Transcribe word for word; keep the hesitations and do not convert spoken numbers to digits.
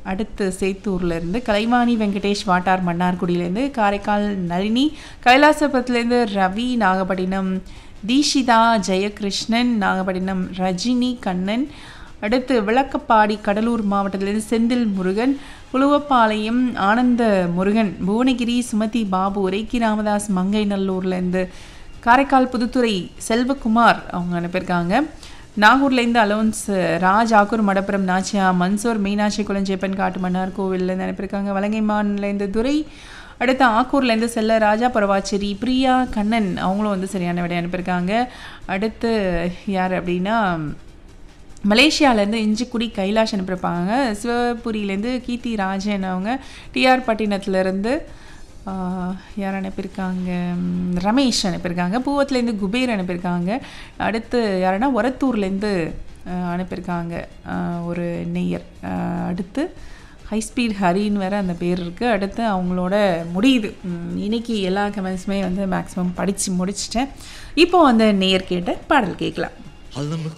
அடுத்து சேத்தூர்லேருந்து கலைவாணி வெங்கடேஷ் வாட்டார் மன்னார்குடியிலேருந்து காரைக்கால் நளினி கைலாசபுரத்துலேருந்து ரவி நாகப்பட்டினம் தீஷிதா ஜெயகிருஷ்ணன் நாகப்பட்டினம் ரஜினி கண்ணன் அடுத்து விளக்கப்பாடி கடலூர் மாவட்டத்திலேருந்து செந்தில் முருகன் புலுவப்பாளையம் ஆனந்த முருகன் புவனகிரி சுமதி பாபு ரேக்கி ராமதாஸ் மங்கை நல்லூர்லேருந்து காரைக்கால் புதுத்துறை செல்வகுமார் அவங்க அனுப்பியிருக்காங்க நாகூர்லேருந்து அலோன்ஸ் ராஜ் ஆக்கூர் மடப்புரம் நாச்சியா மன்சூர் மீனாட்சி குளஞ்சேப்பன் காட்டு மன்னார் கோவில்லேருந்து அனுப்பியிருக்காங்க வலங்கைமான்லேருந்து துரை அடுத்து ஆக்கூர்லேருந்து செல்ல ராஜா பரவாச்சேரி பிரியா கண்ணன் அவங்களும் வந்து சரியான விடை அனுப்பியிருக்காங்க அடுத்து யார் அப்படின்னா மலேசியாவிலேருந்து இஞ்சிக்குடி கைலாஷ் அனுப்பியிருப்பாங்க சிவபுரியிலேருந்து கீர்த்தி ராஜன் அவங்க டிஆர் பட்டினத்துலேருந்து யார் அனுப்பியிருக்காங்க ரமேஷ் அனுப்பியிருக்காங்க பூவத்துலேருந்து குபேர் அனுப்பியிருக்காங்க அடுத்து யாருன்னா ஒரத்தூர்லேருந்து அனுப்பியிருக்காங்க ஒரு நெய்யர் அடுத்து ஹைஸ்பீட் ஹரின்னு வேறு அந்த பேர் இருக்குது அடுத்து அவங்களோட முடியுது இன்னைக்கு எல்லா கமெண்ட்ஸுமே வந்து மேக்ஸிமம் படித்து முடிச்சிட்டேன் இப்போது அந்த நெய்யர் கேட்ட பாடல் கேட்கலாம்